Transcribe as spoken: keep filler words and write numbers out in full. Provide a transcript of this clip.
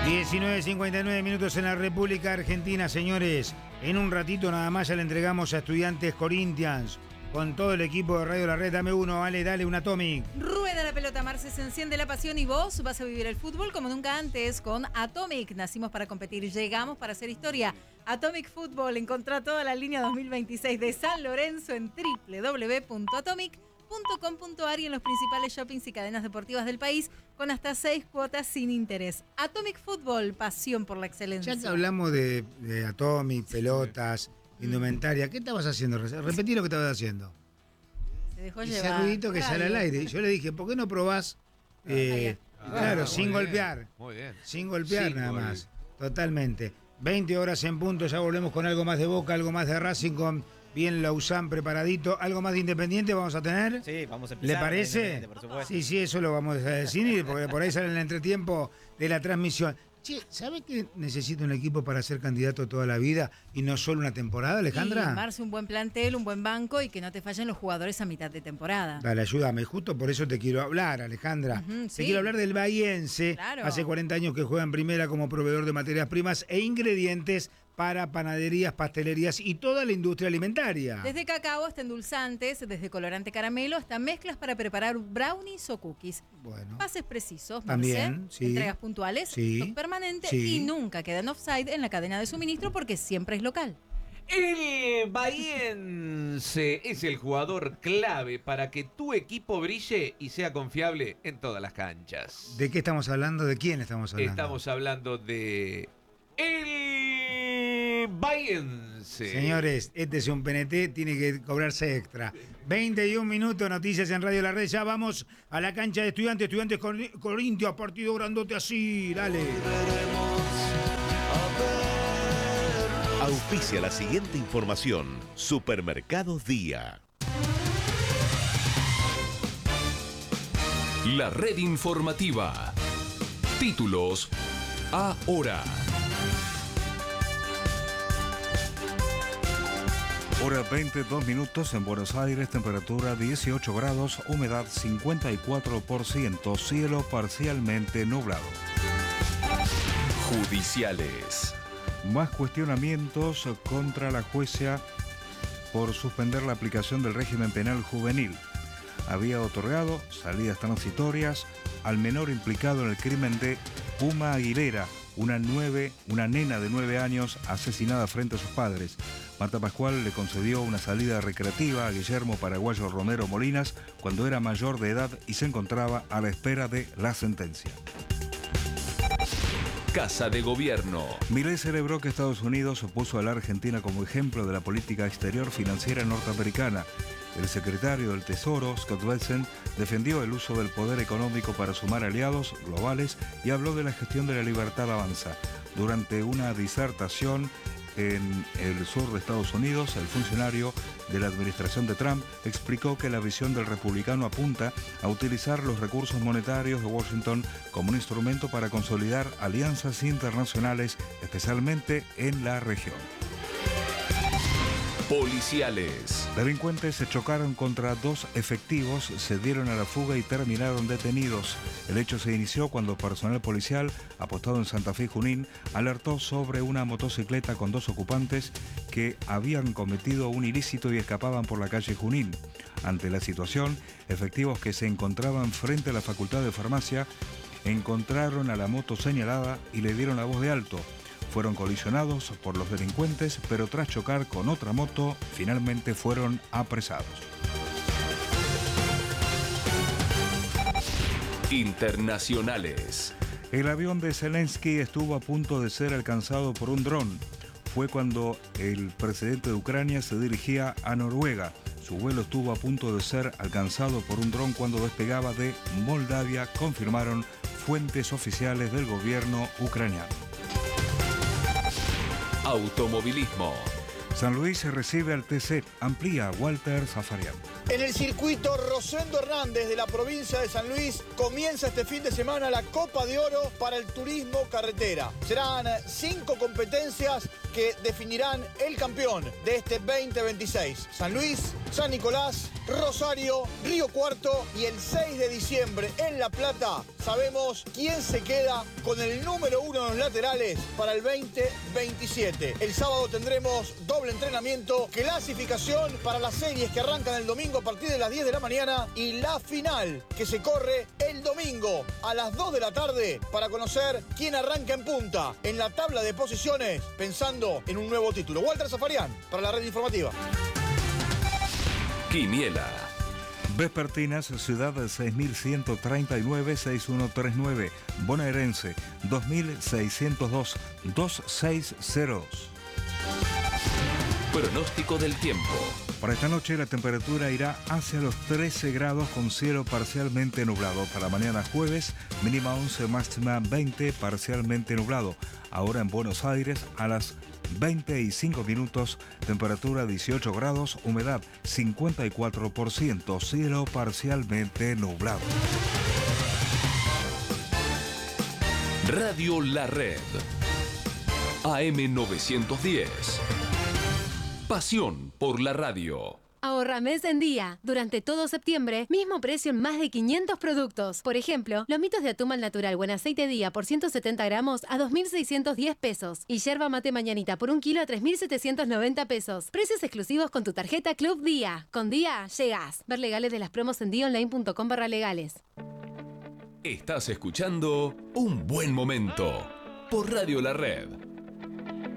diecinueve cincuenta y nueve minutos en la República Argentina, señores. En un ratito nada más ya le entregamos a Estudiantes Corinthians con todo el equipo de Radio La Red. Dame uno, Ale, dale un Atomic. Rueda la pelota, Marce, se enciende la pasión y vos vas a vivir el fútbol como nunca antes con Atomic. Nacimos para competir, llegamos para hacer historia. Atomic Fútbol, encontrá toda la línea dos mil veintiséis de San Lorenzo en doble u doble u doble u punto atomic punto com punto a r y en los principales shoppings y cadenas deportivas del país con hasta seis cuotas sin interés. Atomic Fútbol, pasión por la excelencia. Ya que hablamos de, de Atomic, pelotas, sí. indumentaria, ¿qué estabas haciendo? Repetí lo que estabas haciendo. Se dejó Ese llevar. ruidito que Claro. sale al aire. Yo le dije, ¿por qué no probás? Eh, Ah, claro, ah, sin muy golpear. bien, muy bien. Sin golpear Sin nada gol. más. Totalmente. veinte horas en punto, ya volvemos con algo más de Boca, algo más de Racing, con bien Lausanne preparadito. ¿Algo más de Independiente vamos a tener? Sí, vamos a empezar. ¿Le parece? Independiente, por supuesto. Sí, sí, eso lo vamos a decir, porque por ahí sale el entretiempo de la transmisión. Che, ¿sabe que necesita un equipo para ser candidato toda la vida y no solo una temporada, Alejandra? Y armarse un buen plantel, un buen banco y que no te fallen los jugadores a mitad de temporada. Dale, ayúdame, justo por eso te quiero hablar, Alejandra. Ujú, Te sí. quiero hablar del Bahiense. Claro. Hace cuarenta años que juega en primera como proveedor de materias primas e ingredientes para panaderías, pastelerías y toda la industria alimentaria. Desde cacao hasta endulzantes, desde colorante caramelo hasta mezclas para preparar brownies o cookies. Bueno. Pases precisos, También, Marce, sí. entregas puntuales, Sí. stock permanente Sí. y nunca quedan offside en la cadena de suministro porque siempre es local. El Bahiense es el jugador clave para que tu equipo brille y sea confiable en todas las canchas. ¿De qué estamos hablando? ¿De quién estamos hablando? Estamos hablando de el Bahiense. Señores, este es un P N T, tiene que cobrarse extra. veintiún minutos, noticias en Radio La Red. Ya vamos a la cancha de Estudiantes. Estudiantes Cor- Corintios, partido grandote así. Dale. Auspicia la siguiente información. Supermercados Día. La red informativa. Títulos ahora. Hora veintidós minutos en Buenos Aires, temperatura dieciocho grados, humedad cincuenta y cuatro por ciento, cielo parcialmente nublado. Judiciales. Más cuestionamientos contra la jueza por suspender la aplicación del régimen penal juvenil. Había otorgado salidas transitorias al menor implicado en el crimen de Puma Aguilera, una, nueve, una nena de nueve años asesinada frente a sus padres. Marta Pascual le concedió una salida recreativa a Guillermo Paraguayo Romero Molinas cuando era mayor de edad y se encontraba a la espera de la sentencia. Casa de Gobierno. Milei celebró que Estados Unidos puso a la Argentina como ejemplo de la política exterior financiera norteamericana. El secretario del Tesoro, Scott Bessent, defendió el uso del poder económico para sumar aliados globales y habló de la gestión de la libertad avanza. Durante una disertación en el sur de Estados Unidos, el funcionario de la administración de Trump explicó que la visión del republicano apunta a utilizar los recursos monetarios de Washington como un instrumento para consolidar alianzas internacionales, especialmente en la región. Policiales. Delincuentes se chocaron contra dos efectivos, se dieron a la fuga y terminaron detenidos. El hecho se inició cuando personal policial, apostado en Santa Fe, Junín, alertó sobre una motocicleta con dos ocupantes que habían cometido un ilícito y escapaban por la calle Junín. Ante la situación, efectivos que se encontraban frente a la Facultad de Farmacia encontraron a la moto señalada y le dieron la voz de alto. Fueron colisionados por los delincuentes, pero tras chocar con otra moto, finalmente fueron apresados. Internacionales. El avión de Zelensky estuvo a punto de ser alcanzado por un dron. Fue cuando el presidente de Ucrania se dirigía a Noruega. Su vuelo estuvo a punto de ser alcanzado por un dron cuando despegaba de Moldavia, confirmaron fuentes oficiales del gobierno ucraniano. Automovilismo. San Luis se recibe al T C, amplía Walter Zafarian. En el circuito Rosendo Hernández de la provincia de San Luis comienza este fin de semana la Copa de Oro para el turismo carretera. Serán cinco competencias que definirán el campeón de este veinte veintiséis. San Luis San Nicolás, Rosario, Río Cuarto y el seis de diciembre en La Plata sabemos quién se queda con el número uno en los laterales para el veinte veintisiete. El sábado tendremos doble entrenamiento, clasificación para las series que arrancan el domingo a partir de las diez de la mañana y la final que se corre el domingo a las dos de la tarde para conocer quién arranca en punta en la tabla de posiciones pensando en un nuevo título. Walter Zafarian para la red informativa. Quiniela. Vespertinas, Ciudad seis mil ciento treinta y nueve, seis mil ciento treinta y nueve. Bonaerense, dos mil seiscientos dos, dos mil sesenta. Pronóstico del tiempo. Para esta noche la temperatura irá hacia los trece grados con cielo parcialmente nublado. Para mañana jueves, mínima once, máxima veinte, parcialmente nublado. Ahora en Buenos Aires a las veinte y cinco minutos, temperatura dieciocho grados, humedad cincuenta y cuatro por ciento, cielo parcialmente nublado. Radio La Red. A M novecientos diez. Pasión por la radio. Ahorra mes en día. Durante todo septiembre, mismo precio en más de quinientos productos. Por ejemplo, lomitos de atún al natural buen aceite día por ciento setenta gramos a dos mil seiscientos diez pesos. Y yerba mate mañanita por un kilo a tres mil setecientos noventa pesos. Precios exclusivos con tu tarjeta Club Día. Con Día, llegás. Ver legales de las promos en día online punto com barra legales. Estás escuchando Un Buen Momento por Radio La Red.